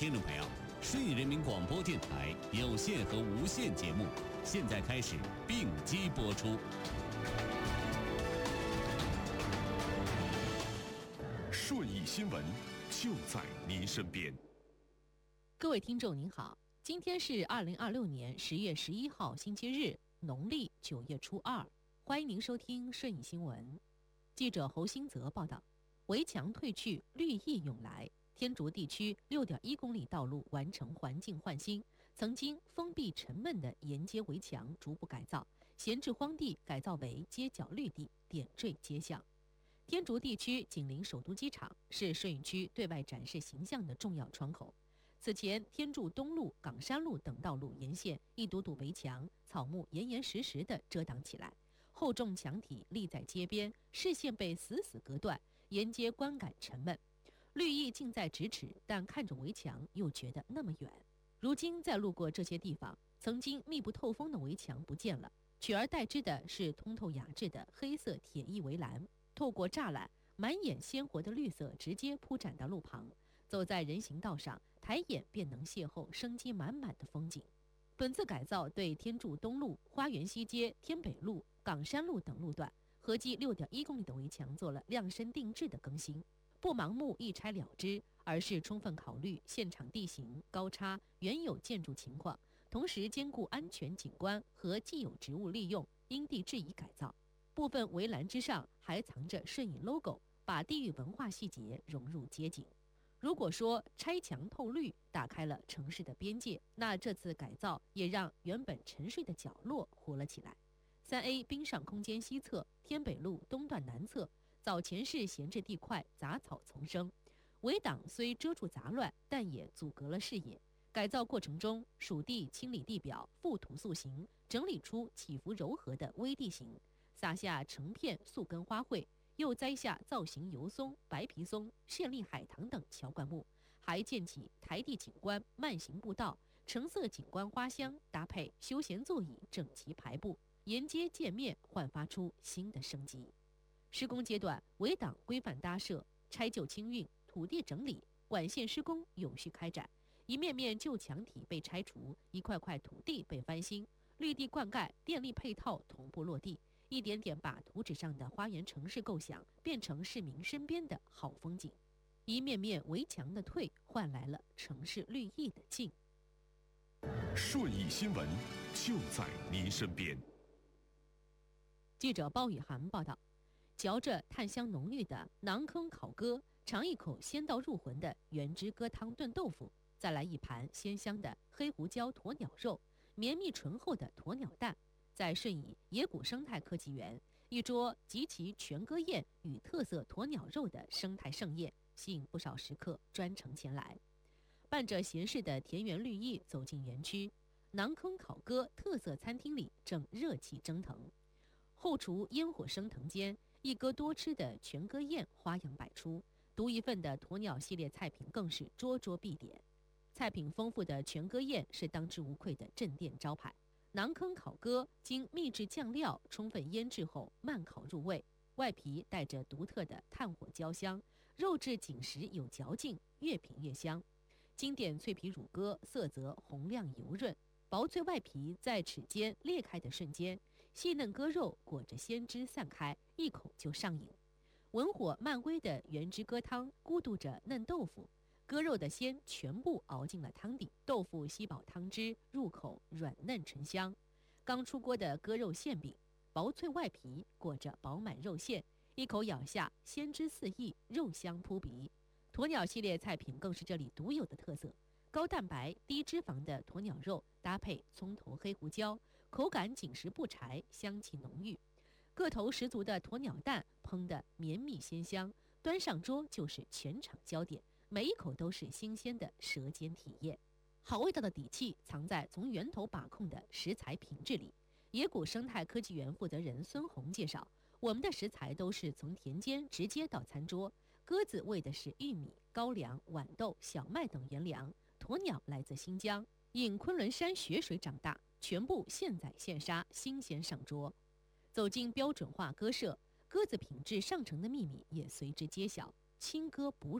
听众朋友，顺义人民广播电台有线和无线节目现在开始并机播出。 顺义新闻就在您身边。 各位听众您好，今天是2026年10月11号星期日，农历9月初2，欢迎您收听顺义新闻。记者侯新泽报道，围墙退去，绿意涌来。天竺地区6.1公里道路完成环境焕新，曾经封闭沉闷的沿街围墙逐步改造，闲置荒地改造为街角绿地，点缀街巷。天竺地区紧邻首都机场，是顺义区对外展示形象的重要窗口。此前，天柱东路、岗山路等道路沿线一堵堵围墙，草木严严实实地遮挡起来，厚重墙体立在街边，视线被死死隔断，沿街观感沉闷。绿意近在咫尺，但看着围墙又觉得那么远。如今再路过这些地方，曾经密不透风的围墙不见了，取而代之的是通透雅致的黑色铁艺围栏，透过栅栏，满眼鲜活的绿色直接铺展到路旁。走在人行道上，抬眼便能邂逅生机满满的风景。本次改造对天柱东路、花园西街、天北路、岗山路等路段合计6.1公里的围墙做了量身定制的更新，不盲目一拆了之，而是充分考虑现场地形、高差、原有建筑情况，同时兼顾安全景观和既有植物利用，因地制宜改造。部分围栏之上还藏着顺义 logo， 把地域文化细节融入街景。如果说拆墙透绿打开了城市的边界，那这次改造也让原本沉睡的角落活了起来。3A 滨上空间西侧、天北路东段南侧早前是闲置地块，杂草丛生，围挡虽遮住杂乱，但也阻隔了视野。改造过程中，属地清理地表，覆土塑形，整理出起伏柔和的微地形，撒下成片素根花卉，又栽下造型油松、白皮松、绚丽海棠等乔灌木，还建起台地景观慢行步道，橙色景观花香搭配休闲座椅整齐排布，沿街界面焕发出新的生机。施工阶段，围挡规范搭设，拆旧清运，土地整理，管线施工有序开展，一面面旧墙体被拆除，一块块土地被翻新，绿地灌溉、电力配套同步落地，一点点把图纸上的花园城市构想变成市民身边的好风景。一面面围墙的退，换来了城市绿意的进。 顺义新闻就在您身边。 记者包雨涵报道，嚼着炭香浓郁的馕坑烤鸽，尝一口鲜到入魂的原汁鸽汤炖豆腐，再来一盘鲜香的黑胡椒鸵鸟肉，绵密醇厚的鸵鸟蛋，在顺义野谷生态科技园，一桌集齐全鸽宴与特色鸵鸟肉的生态盛宴，吸引不少食客专程前来。伴着闲适的田园绿意走进园区，馕坑烤鸽特色餐厅里正热气蒸腾。后厨烟火升腾间，一鸽多吃的全鸽宴花样百出，独一份的鸵鸟系列菜品更是桌桌必点。菜品丰富的全鸽宴是当之无愧的镇店招牌。馕坑烤鸽经秘制酱料充分腌制后慢烤入味，外皮带着独特的炭火焦香，肉质紧实有嚼劲，越品越香。经典脆皮乳鸽色泽红亮油润，薄脆外皮在齿间裂开的瞬间，细嫩鸽肉裹着鲜汁散开，一口就上瘾。文火慢煨的原汁鸽汤咕嘟着嫩豆腐，鸽肉的鲜全部熬进了汤底，豆腐吸饱汤汁，入口软嫩醇香。刚出锅的鸽肉馅饼，薄脆外皮裹着饱满肉馅，一口咬下，鲜汁四溢，肉香扑鼻。鸵鸟系列菜品更是这里独有的特色，高蛋白低脂肪的鸵鸟肉搭配葱头黑胡椒，口感紧实不柴，香气浓郁。个头十足的鸵鸟蛋烹得绵密鲜香，端上桌就是全场焦点，每一口都是新鲜的舌尖体验。好味道的底气藏在从源头把控的食材品质里。野谷生态科技园负责人孙红介绍，我们的食材都是从田间直接到餐桌，鸽子喂的是玉米、高粱、豌豆、小麦等原粮，鸵鸟来自新疆，饮昆仑山雪水长大，全部现宰现杀，新鲜上桌。走进标准化鸽舍，鸽子品质上乘的秘密也随之揭晓。轻鸽哺乳，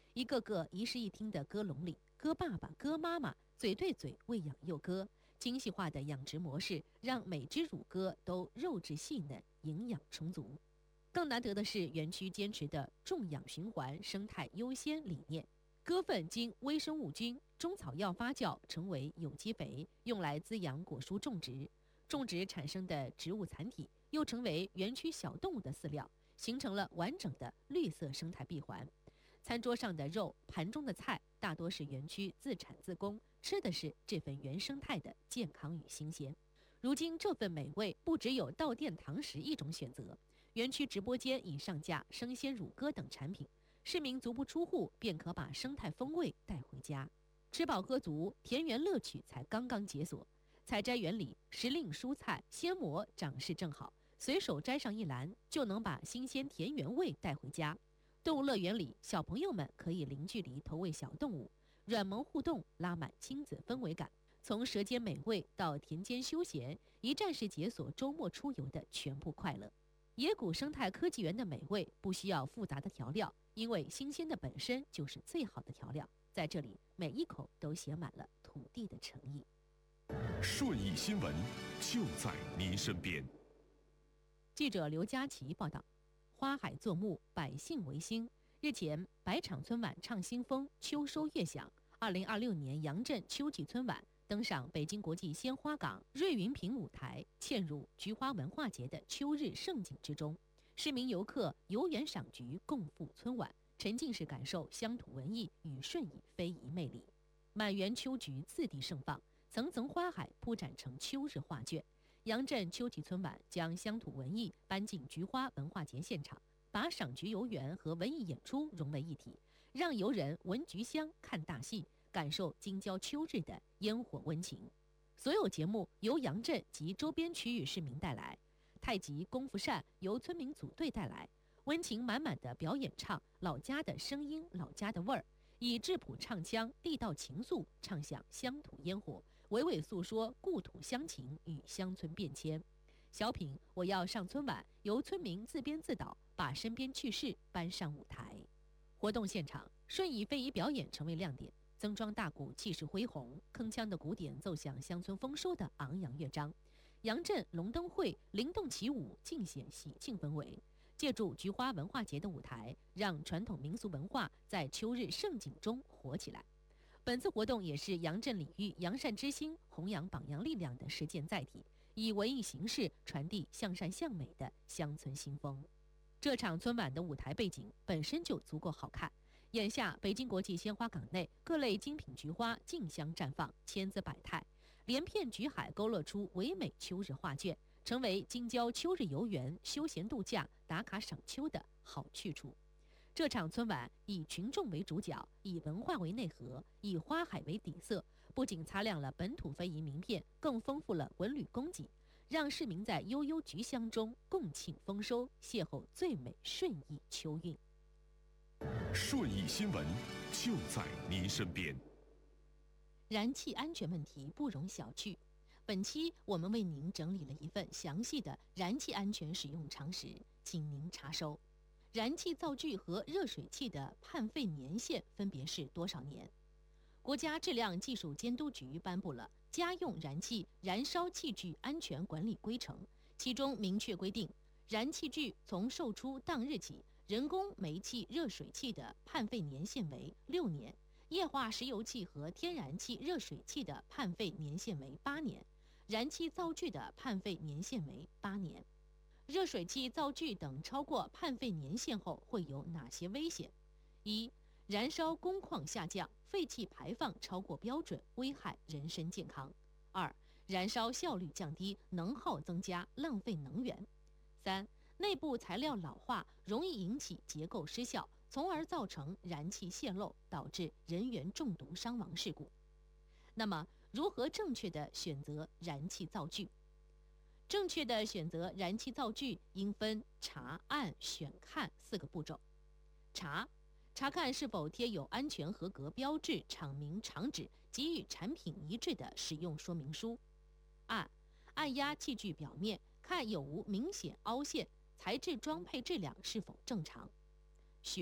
一个个一室一厅的鸽笼里，鸽爸爸、鸽妈妈嘴对嘴喂养幼鸽，精细化的养殖模式让每只乳鸽都肉质细嫩、营养充足。更难得的是，园区坚持的种养循环、生态优先理念。鸽粪经微生物菌、中草药发酵成为有机肥，用来滋养果蔬种植。种植产生的植物残体又成为园区小动物的饲料，形成了完整的绿色生态闭环。餐桌上的肉，盘中的菜，大多是园区自产自供，吃的是这份原生态的健康与新鲜。如今这份美味不只有到店堂食一种选择，园区直播间已上架生鲜乳鸽等产品，市民足不出户便可把生态风味带回家。吃饱喝足，田园乐趣才刚刚解锁。采摘园里时令蔬菜鲜蘑长势正好，随手摘上一篮就能把新鲜田园味带回家。动物乐园里，小朋友们可以零距离投喂小动物，软萌互动，拉满亲子氛围感。从舌尖美味到田间休闲，一站式解锁周末出游的全部快乐。野谷生态科技园的美味不需要复杂的调料，因为新鲜的本身就是最好的调料。在这里，每一口都写满了土地的诚意。 顺义新闻就在您身边。 记者刘佳琪报道。花海作木，百姓为兴。日前，百场春晚唱新风，秋收月享。2026年杨震秋季春晚登上北京国际鲜花港瑞云坪舞台，嵌入菊花文化节的秋日盛景之中。市民游客游园赏菊，共赴春晚，沉浸式感受乡土文艺与顺义非遗魅力。满园秋菊次第盛放，层层花海铺展成秋日画卷。杨震秋季春晚将乡土文艺搬进菊花文化节现场，把赏菊游园和文艺演出融为一体，让游人闻菊香、看大戏，感受京郊秋日的烟火温情。所有节目由杨震及周边区域市民带来，太极、功夫扇由村民组队带来，温情满满的表演唱老家的声音、老家的味儿，以质朴唱腔、地道情愫唱响乡土烟火，娓娓诉说故土乡情与乡村变迁。小品《我要上春晚》由村民自编自导，把身边趣事搬上舞台。活动现场，顺义非遗表演成为亮点，曾庄大鼓气势恢宏，铿锵的鼓点奏响乡村丰收的昂扬乐章。杨震龙灯会灵动起舞，尽显喜庆氛围。借助菊花文化节的舞台，让传统民俗文化在秋日盛景中活起来。本次活动也是杨震礼遇扬善之心、弘扬榜样力量的实践载体，以文艺形式传递向善向美的乡村新风。这场春晚的舞台背景本身就足够好看，眼下北京国际鲜花港内各类精品菊花竞相绽放，千姿百态，连片菊海勾勒出唯美秋日画卷，成为京郊秋日游园、休闲度假、打卡赏秋的好去处。这场春晚以群众为主角，以文化为内核，以花海为底色，不仅擦亮了本土非遗名片，更丰富了文旅供给，让市民在悠悠菊香中共庆丰收，邂逅最美顺义秋韵。 顺义新闻就在您身边。 燃气安全问题不容小觑。本期我们为您整理了一份详细的燃气安全使用常识，请您查收。燃气灶具和热水器的判废年限分别是多少年？国家质量技术监督局颁布了《家用燃气燃烧器具安全管理规程》，其中明确规定，燃气具从售出当日起，人工煤气热水器的判废年限为6年，液化石油气和天然气热水器的判废年限为8年，燃气灶具的判废年限为8年。热水器、灶具等超过判废年限后会有哪些危险？一、燃烧工况下降，废气排放超过标准，危害人身健康。2、燃烧效率降低，能耗增加，浪费能源。3、内部材料老化，容易引起结构失效，从而造成燃气泄漏，导致人员中毒伤亡事故。那么，如何正确地选择燃气灶具？正确的选择燃气灶具应分查、按、选、看4个步骤。查看是否贴有安全合格标志、厂名、厂址及与产品一致的使用说明书。按压器具表面，看有无明显凹陷，材质装配质量是否正常。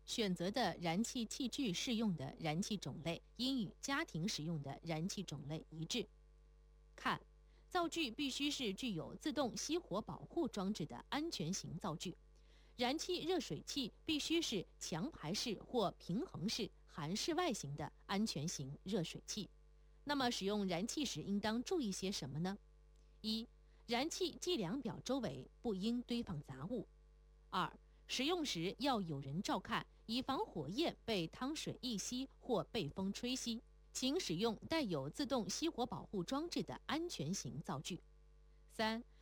选择的燃气器具适用的燃气种类应与家庭使用的燃气种类一致。看，灶具必须是具有自动熄火保护装置的安全型灶具。燃气热水器必须是强排式或平衡式韩式外形的安全型热水器。那么使用燃气时应当注意些什么呢？一、燃气计量表周围不应堆放杂物。二、使用时要有人照看，以防火焰被汤水一吸或被风吹熄。请使用带有自动熄火保护装置的安全型灶具。三、